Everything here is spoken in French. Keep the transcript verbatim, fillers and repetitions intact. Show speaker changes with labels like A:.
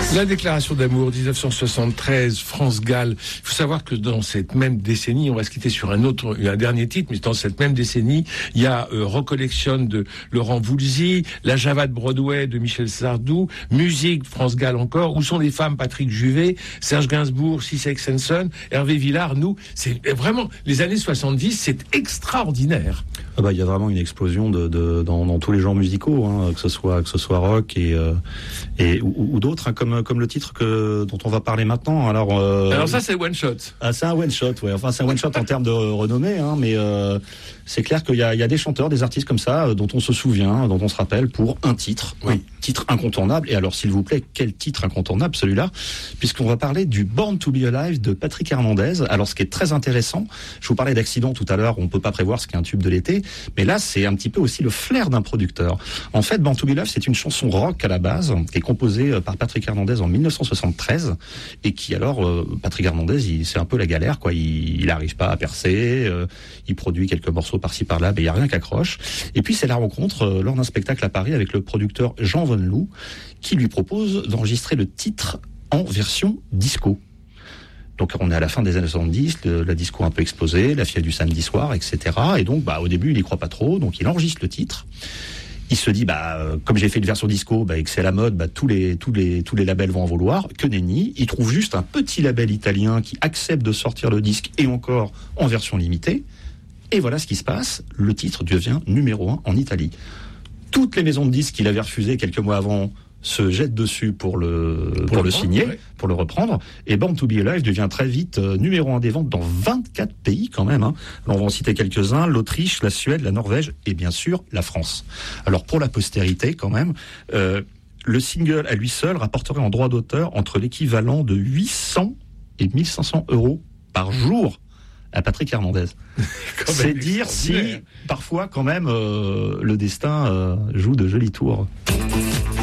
A: La déclaration d'amour, dix-neuf cent soixante-treize, France-Galles. Il faut savoir que dans cette même décennie, on va se quitter sur un autre, un dernier titre, mais dans cette même décennie, il y a euh, Recollection de Laurent Voulzy, La Java de Broadway de Michel Sardou, Musique, France-Galles encore, Où sont les femmes, Patrick Juvet, Serge Gainsbourg, Sisek Sanson, Hervé Villard, nous. C'est vraiment, les années soixante-dix, c'est extraordinaire.
B: Ah bah, il y a vraiment une explosion de, de dans, dans tous les genres musicaux, hein, que ce soit que ce soit rock et euh, et ou, ou d'autres, hein, comme comme le titre que dont on va parler maintenant. Alors euh,
A: alors ça c'est one shot.
B: Ah, c'est un one shot, ouais. Enfin c'est un one shot en termes de renommée, hein, mais euh, c'est clair qu'il y a il y a des chanteurs, des artistes comme ça, dont on se souvient, dont on se rappelle pour un titre, oui. un titre incontournable. Et alors s'il vous plaît, quel titre incontournable celui-là, puisqu'on va parler du Born to Be Alive de Patrick Hernandez. Alors ce qui est très intéressant, je vous parlais d'accident tout à l'heure, on peut pas prévoir ce qu'est un tube de l'été. Mais là, c'est un petit peu aussi le flair d'un producteur. En fait, Born to Be Loved, c'est une chanson rock à la base, qui est composée par Patrick Hernandez en dix-neuf cent soixante-treize, et qui alors, euh, Patrick Hernandez, il, c'est un peu la galère, quoi. Il n'arrive pas à percer, euh, il produit quelques morceaux par-ci par-là, mais il n'y a rien qu'accroche. Et puis, c'est la rencontre euh, lors d'un spectacle à Paris avec le producteur Jean Von Loo, qui lui propose d'enregistrer le titre en version disco. Donc on est à la fin des années soixante-dix, le, la disco a un peu explosé, la fièvre du samedi soir, et cetera. Et donc bah au début il y croit pas trop, donc il enregistre le titre. Il se dit bah euh, comme j'ai fait une version disco, bah et que c'est la mode, bah tous les tous les tous les labels vont en vouloir. Que nenni, il trouve juste un petit label italien qui accepte de sortir le disque et encore en version limitée. Et voilà ce qui se passe, le titre devient numéro un en Italie. Toutes les maisons de disques qu'il avait refusées quelques mois avant se jette dessus pour le pour, pour le, le signer, ouais. pour le reprendre. Et Born to Be Alive devient très vite euh, numéro un des ventes dans vingt-quatre pays quand même. Hein. Alors on va en citer quelques-uns, l'Autriche, la Suède, la Norvège et bien sûr la France. Alors pour la postérité quand même, euh, le single à lui seul rapporterait en droit d'auteur entre l'équivalent de huit cents et mille cinq cents euros par jour à Patrick Hernandez. C'est dire si parfois quand même euh, le destin euh, joue de jolis tours.